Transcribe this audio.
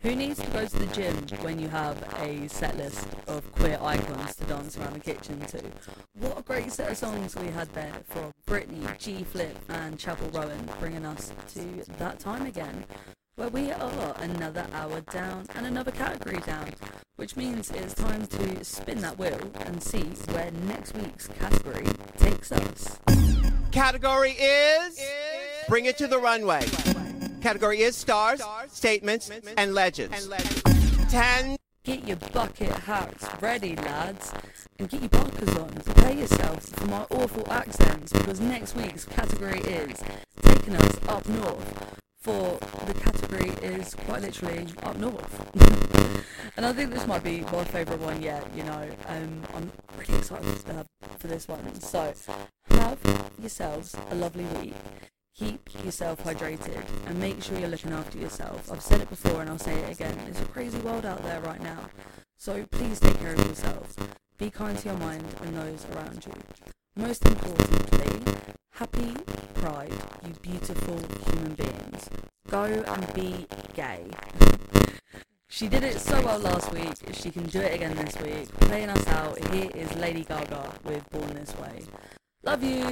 Who needs to go to the gym when you have a set list of queer icons to dance around the kitchen to? What a great set of songs we had there from Britney, G-Flip and Chapel Rowan, bringing us to that time again, where we are another hour down and another category down, which means it's time to spin that wheel and see where next week's category takes us. Category is Bring It to the Runway. Category is stars, statements, and legends. 10. Get your bucket hats ready, lads, and get your bunkers on. Prepare yourself for my awful accents, because next week's category is taking us up north. For the category is quite literally up north. And I think this might be my favourite one yet, you know. I'm really excited for this one. So, have yourselves a lovely week. Keep yourself hydrated and make sure you're looking after yourself. I've said it before and I'll say it again. It's a crazy world out there right now. So please take care of yourself. Be kind to your mind and those around you. Most importantly, happy Pride, you beautiful human beings. Go and be gay. She did it so well last week, she can do it again this week. Playing us out, here is Lady Gaga with Born This Way. Love you!